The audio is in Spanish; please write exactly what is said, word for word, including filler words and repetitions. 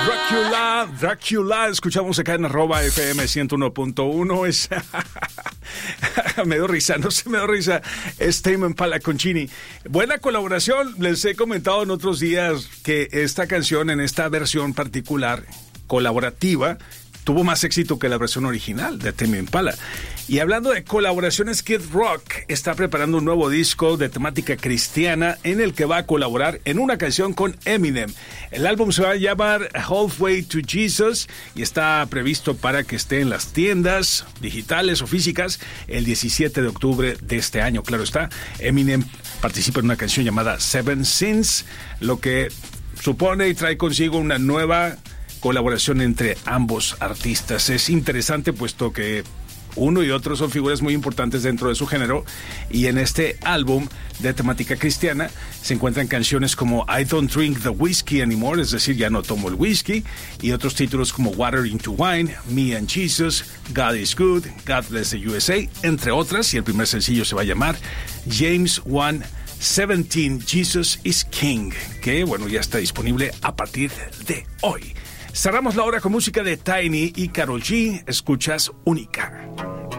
Dracula, Dracula, escuchamos acá en arroba F M ciento uno punto uno. Es... me dio risa, no sé, me dio risa. Es Tame Impala con Chini. Buena colaboración. Les he comentado en otros días que esta canción, en esta versión particular, colaborativa, tuvo más éxito que la versión original de Tame Impala. Y hablando de colaboraciones, Kid Rock está preparando un nuevo disco de temática cristiana en el que va a colaborar en una canción con Eminem. El álbum se va a llamar Halfway to Jesus y está previsto para que esté en las tiendas digitales o físicas el diecisiete de octubre de este año. Claro está, Eminem participa en una canción llamada Seven Sins, lo que supone y trae consigo una nueva colaboración entre ambos artistas. Es interesante puesto que uno y otro son figuras muy importantes dentro de su género, y en este álbum de temática cristiana se encuentran canciones como I Don't Drink the Whiskey Anymore, es decir, ya no tomo el whisky, y otros títulos como Water into Wine, Me and Jesus, God is Good, God Bless the U S A, entre otras, y el primer sencillo se va a llamar James one seventeen, Jesus is King, que bueno, ya está disponible a partir de hoy. Cerramos la hora con música de Tiny y Karol G. Escuchas Única.